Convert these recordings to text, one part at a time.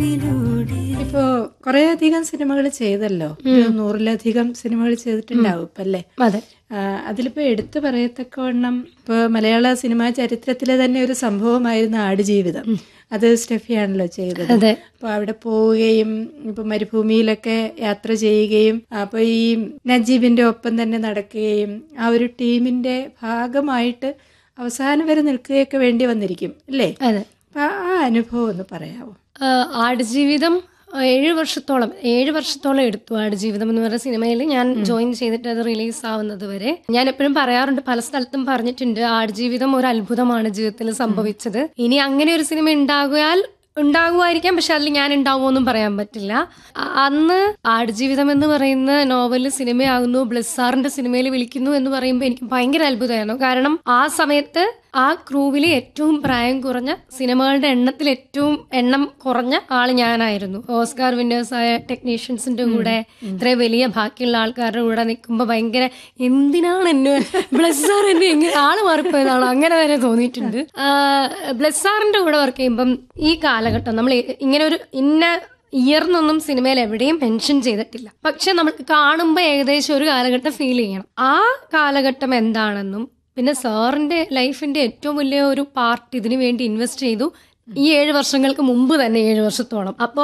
ഇപ്പോ കുറെ അധികം സിനിമകൾ ചെയ്തല്ലോ, 100-ലധികം സിനിമകൾ ചെയ്തിട്ടുണ്ടാവും ഇപ്പൊ അല്ലേ? അതെ. അതിലിപ്പോ എടുത്തു പറയത്തക്കവണ്ണം ഇപ്പൊ മലയാള സിനിമാ ചരിത്രത്തിലെ തന്നെ ഒരു സംഭവമായിരുന്നു ആടുജീവിതം. അത് സ്റ്റെഫിയാണല്ലോ ചെയ്തത്. അപ്പൊ അവിടെ പോവുകയും ഇപ്പൊ മരുഭൂമിയിലൊക്കെ യാത്ര ചെയ്യുകയും അപ്പൊ ഈ നജീബിന്റെ ഒപ്പം തന്നെ നടക്കുകയും ആ ഒരു ടീമിന്റെ ഭാഗമായിട്ട് അവസാനം വരെ നിൽക്കുകയൊക്കെ വേണ്ടി വന്നിരിക്കും അല്ലേ? അപ്പൊ ആ അനുഭവം ഒന്ന് പറയാമോ? ആടുജീവിതം 7 വർഷത്തോളം എടുത്തു. ആടുജീവിതം എന്ന് പറയുന്ന സിനിമയിൽ ഞാൻ ജോയിൻ ചെയ്തിട്ട് അത് റിലീസ് ആവുന്നത് വരെ. ഞാൻ എപ്പോഴും പറയാറുണ്ട്, പല സ്ഥലത്തും പറഞ്ഞിട്ടുണ്ട്, ആടുജീവിതം ഒരു അത്ഭുതമാണ് ജീവിതത്തിൽ സംഭവിച്ചത്. ഇനി അങ്ങനെ ഒരു സിനിമ ഉണ്ടാകുമായിരിക്കാം, പക്ഷെ അതിൽ ഞാൻ ഉണ്ടാവുമോന്നും പറയാൻ പറ്റില്ല. അന്ന് ആടുജീവിതം എന്ന് പറയുന്ന നോവല് സിനിമയാകുന്നു, ബ്ലസ്സാറിന്റെ സിനിമയിൽ വിളിക്കുന്നു എന്ന് പറയുമ്പോൾ എനിക്ക് ഭയങ്കര അത്ഭുതമായിരുന്നു. കാരണം ആ സമയത്ത് ആ ക്രൂവിലെ ഏറ്റവും പ്രായം കുറഞ്ഞ, സിനിമകളുടെ എണ്ണത്തിൽ ഏറ്റവും എണ്ണം കുറഞ്ഞ ആള് ഞാനായിരുന്നു. ഓസ്കാർ വിന്നേഴ്സായ ടെക്നീഷ്യൻസിന്റെ കൂടെ ഇത്രയും വലിയ ബാക്കിയുള്ള ആൾക്കാരുടെ കൂടെ നിൽക്കുമ്പോൾ ഭയങ്കര എന്തിനാണ് എന്നെ ബ്ലസ്സാർ എന്നെ എങ്ങനെ ആള് മാറിപ്പോയതാണോ അങ്ങനെ വരെ തോന്നിയിട്ടുണ്ട്. ബ്ലസ്സാറിന്റെ കൂടെ വർക്ക് ചെയ്യുമ്പം ഈ കാലഘട്ടം നമ്മൾ ഇങ്ങനെ ഒരു ഇയർന്നൊന്നും സിനിമയിൽ എവിടെയും മെൻഷൻ ചെയ്തിട്ടില്ല, പക്ഷെ നമ്മൾ കാണുമ്പോൾ ഏകദേശം ഒരു കാലഘട്ടം ഫീൽ ചെയ്യണം. ആ കാലഘട്ടം എന്താണെന്നും പിന്നെ സാറിന്റെ ലൈഫിന്റെ ഏറ്റവും വലിയ ഒരു പാർട്ട് ഇതിനു വേണ്ടി ഇൻവെസ്റ്റ് ചെയ്തു ഈ 7 വർഷങ്ങൾക്ക് മുമ്പ് തന്നെ, 7 വർഷത്തോളം. അപ്പോ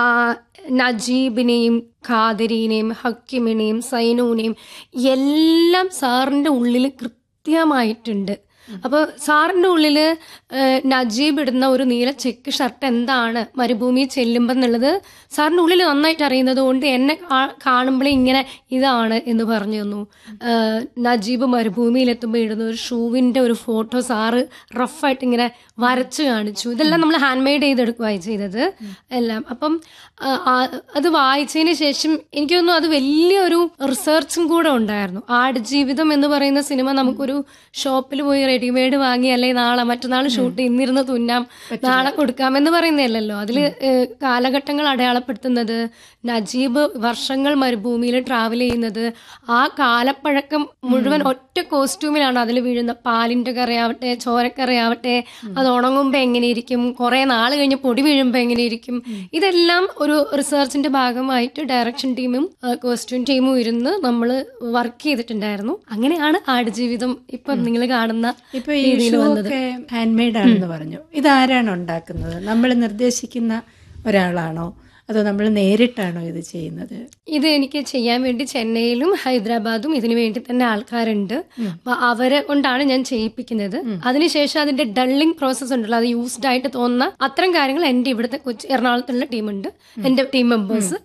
നജീബിനെയും ഖാദരീനെയും ഹക്കിമിനെയും സൈനുവിനെയും എല്ലാം സാറിന്റെ ഉള്ളിൽ കൃത്യമായിട്ടുണ്ട്. അപ്പൊ സാറിന്റെ ഉള്ളില് നജീബ് ഇടുന്ന ഒരു നീല ചെക്ക് ഷർട്ട് എന്താണ് മരുഭൂമി ചെല്ലുമ്പോ എന്നുള്ളത് സാറിന്റെ ഉള്ളിൽ നന്നായിട്ട് അറിയുന്നത് കൊണ്ട് എന്നെ കാണുമ്പോഴേ ഇങ്ങനെ ഇതാണ് എന്ന് പറഞ്ഞു തന്നു. നജീബ് മരുഭൂമിയിലെത്തുമ്പോൾ ഇടുന്ന ഒരു ഷൂവിന്റെ ഒരു ഫോട്ടോ സാറ് റഫായിട്ട് ഇങ്ങനെ വരച്ചു കാണിച്ചു. ഇതെല്ലാം നമ്മൾ ഹാൻഡ് മെയ്ഡ് ചെയ്തെടുക്കുകയായി ചെയ്തത് എല്ലാം. അപ്പം അത് വായിച്ചതിന് ശേഷം എനിക്ക് തോന്നുന്നു അത് വലിയൊരു റിസർച്ചും കൂടെ ഉണ്ടായിരുന്നു. ആടുജീവിതം എന്ന് പറയുന്ന സിനിമ നമുക്കൊരു ഷോപ്പിൽ പോയി റെഡിമെയ്ഡ് വാങ്ങി അല്ലെങ്കിൽ നാളെ മറ്റന്നാൾ ഷൂട്ട് ഇന്നിരുന്ന് തുന്നാം നാളെ കൊടുക്കാം എന്ന് പറയുന്നതല്ലല്ലോ. അതില് കാലഘട്ടങ്ങൾ അടയാളപ്പെടുത്തുന്നത്, നജീബ് വർഷങ്ങൾ മരുഭൂമിയിൽ ട്രാവൽ ചെയ്യുന്നത്, ആ കാലപ്പഴക്കം മുഴുവൻ ഒറ്റ കോസ്റ്റ്യൂമിലാണ് അതിൽ വീഴുന്ന. പാലിന്റെ കറിയാവട്ടെ ചോരക്കറിയാവട്ടെ, അത് ഉണങ്ങുമ്പോ എങ്ങനെയിരിക്കും, കുറെ നാൾ കഴിഞ്ഞ് പൊടി വീഴുമ്പോ എങ്ങനെയിരിക്കും, ഇതെല്ലാം ഒരു റിസർച്ചിന്റെ ഭാഗമായിട്ട് ഡയറക്ഷൻ ടീമും കോസ്റ്റ്യൂം ടീമും ഇരുന്ന് നമ്മൾ വർക്ക് ചെയ്തിട്ടുണ്ടായിരുന്നു. അങ്ങനെയാണ് ആടുജീവിതം ഇപ്പം നിങ്ങൾ കാണുന്ന ഇപ്പൊ ഈ ഷൂ ഒക്കെ ഹാൻഡ് മെയ്ഡ് ആണെന്ന് പറഞ്ഞു. ഇതാരാണ് ഉണ്ടാക്കുന്നത്? നമ്മൾ നിർദ്ദേശിക്കുന്ന ഒരാളാണോ അതോ നമ്മൾ നേരിട്ടാണോ ഇത് ചെയ്യുന്നത്? ഇത് എനിക്ക് ചെയ്യാൻ വേണ്ടി ചെന്നൈയിലും ഹൈദരാബാദും ഇതിനു വേണ്ടി തന്നെ ആൾക്കാരുണ്ട്. അപ്പൊ അവരെ കൊണ്ടാണ് ഞാൻ ചെയ്യിപ്പിക്കുന്നത്. അതിനുശേഷം അതിന്റെ ഡള്ളിങ് പ്രോസസ് ഉണ്ടല്ലോ, അത് യൂസ്ഡ് ആയിട്ട് തോന്നുന്ന അത്തരം കാര്യങ്ങൾ എന്റെ ഇവിടുത്തെ എറണാകുളത്തുള്ള ടീമുണ്ട്, എന്റെ ടീം മെമ്പേഴ്സ്